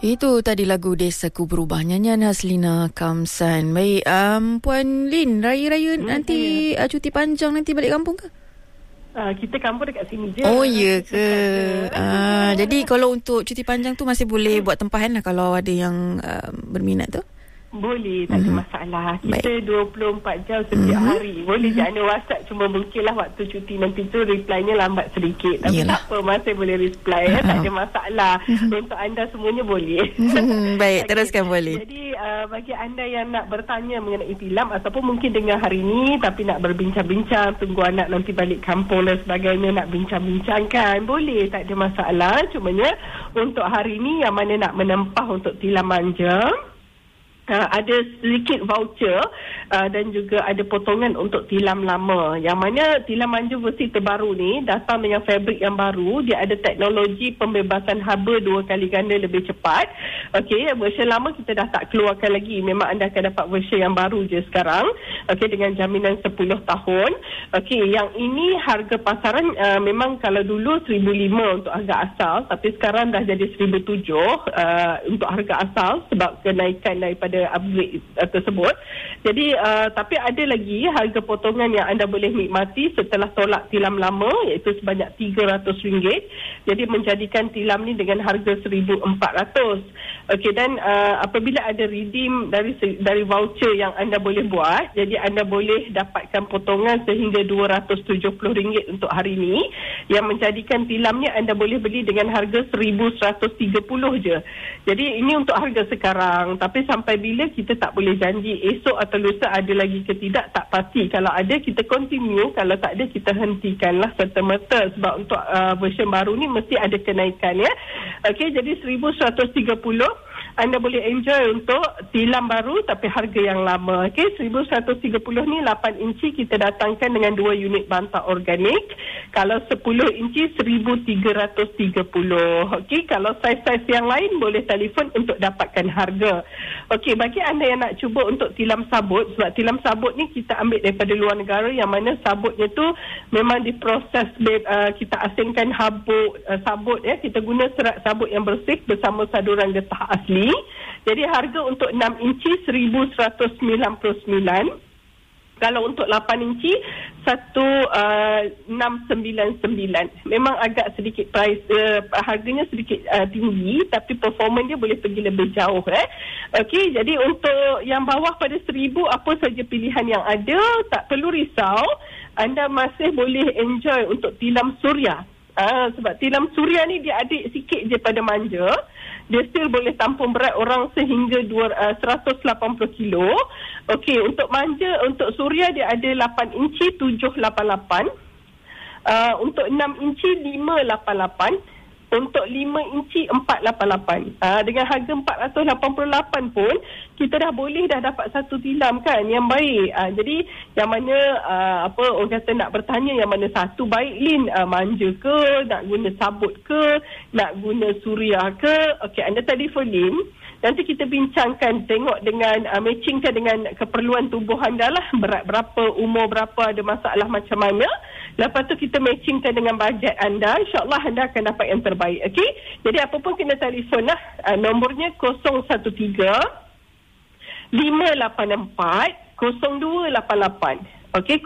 Itu tadi lagu Desaku Berubah, nyanyian Haslina Kamsan. Baik, Puan Lin, raya-raya nanti cuti panjang nanti balik kampung ke? Kita kampung dekat sini je. Oh, ya ke? Jadi kalau untuk cuti panjang tu masih boleh buat tempahan lah kalau ada yang berminat tu? Boleh, tak ada masalah. Kita 24 jam setiap hari. Boleh je anda WhatsApp, cuma mungkinlah waktu cuti nanti tu reply-nya lambat sedikit. Tapi tak apa, masih boleh reply. Tak ada masalah. Untuk anda semuanya boleh. Baik, teruskan boleh. Jadi bagi anda yang nak bertanya mengenai tilam ataupun mungkin dengar hari ni tapi nak berbincang-bincang, tunggu anak nanti balik kampung dan sebagainya, nak bincang-bincangkan, boleh, tak ada masalah. Cumanya untuk hari ni yang mana nak menempah untuk tilam manja, ada sedikit voucher dan juga ada potongan untuk tilam lama. Yang mana tilam manja versi terbaru ni datang dengan fabrik yang baru. Dia ada teknologi pembebasan haba 2 kali ganda lebih cepat. Okey, versi lama kita dah tak keluarkan lagi. Memang anda akan dapat versi yang baru je sekarang. Okey, dengan jaminan 10 tahun. Okey, yang ini harga pasaran memang kalau dulu 1,500 untuk harga asal, tapi sekarang dah jadi 1,700 untuk harga asal sebab kenaikan daripada upgrade tersebut. Jadi tapi ada lagi harga potongan yang anda boleh nikmati setelah tolak tilam lama, iaitu sebanyak RM300. Jadi menjadikan tilam ni dengan harga RM1,400. Okey, dan apabila ada redeem dari voucher yang anda boleh buat, jadi anda boleh dapatkan potongan sehingga RM270 untuk hari ini, yang menjadikan tilam ni anda boleh beli dengan harga RM1,130 je. Jadi ini untuk harga sekarang, tapi sampai bila kita tak boleh janji esok atau lusa ada lagi ke tidak, tak pasti. Kalau ada kita continue, kalau tak ada kita hentikanlah serta-merta sebab untuk version baru ni mesti ada kenaikan ya. Okey, jadi 1,130 anda boleh enjoy untuk tilam baru tapi harga yang lama. Okey, 1,130 ni 8 inci kita datangkan dengan 2 unit bantal organik. Kalau 10 inci 1,330. Okey, kalau saiz-saiz yang lain boleh telefon untuk dapatkan harga. Okey, bagi anda yang nak cuba untuk tilam sabut, sebab tilam sabut ni kita ambil daripada luar negara yang mana sabutnya tu memang diproses, kita asingkan habuk sabut ya, kita guna serat sabut yang bersih bersama saduran getah asli. Jadi harga untuk 6 inci 1,199. Kalau untuk 8 inci 1,699. Memang agak sedikit price, harganya sedikit tinggi, tapi performa dia boleh pergi lebih jauh. Okey, jadi untuk yang bawah pada 1,000 apa saja pilihan yang ada, tak perlu risau. Anda masih boleh enjoy untuk tilam suria. Sebab tilam suria ni dia adik sikit je pada manja. Dia still boleh tampung berat orang sehingga 180 kilo. Okey, untuk manja, untuk suria dia ada 8 inci 788. Untuk 6 inci 588. Untuk 5 inci 488. Dengan harga 488 pun kita dah boleh dapat satu tilam kan yang baik. Jadi yang mana orang kata nak bertanya yang mana satu baik, Lin, manja ke, nak guna sabut ke, nak guna suria ke. Okey, anda telefon Lin. Nanti kita bincangkan, tengok dengan matchingkan dengan keperluan tubuh anda lah. Berat berapa, umur berapa, ada masalah macam mana. Lepas tu kita matchingkan dengan bajet anda. InsyaAllah anda akan dapat yang terbaik. Okey? Jadi apa pun kena telefon lah. Nombornya 013-584-0288. Okey?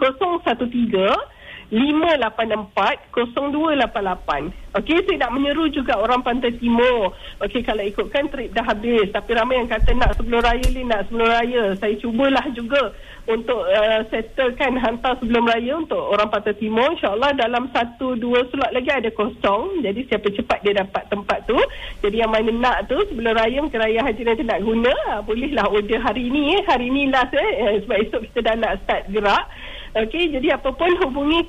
013-584-0288. Okey, saya nak menyeru juga orang Pantai Timur. Okey, kalau ikutkan trip dah habis, tapi ramai yang kata nak sebelum raya, Lin, nak sebelum raya. Saya cubalah juga untuk settlekan hantar sebelum raya untuk orang Pantai Timur. InsyaAllah dalam 1-2 slot lagi ada kosong. Jadi siapa cepat dia dapat tempat tu. Jadi yang mana nak tu sebelum raya, mungkin raya haji nanti nak guna, bolehlah order hari ni. Hari ni last sebab esok kita dah nak start gerak. Okey, jadi apa pun hubungi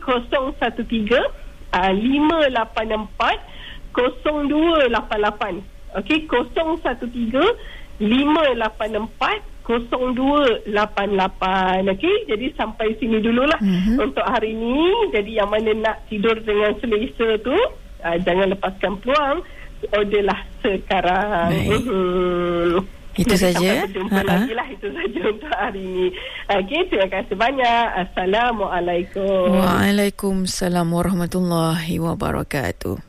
013-584-0288. Okey, 013-584-0288. Okey, jadi sampai sini dululah untuk hari ni. Jadi yang mana nak tidur dengan selesa tu, jangan lepaskan peluang, orderlah sekarang. Itu saja. Jumpa lagi lah. Itu saja untuk hari ini. Okey, terima kasih banyak. Assalamualaikum. Waalaikumsalam warahmatullahi wabarakatuh.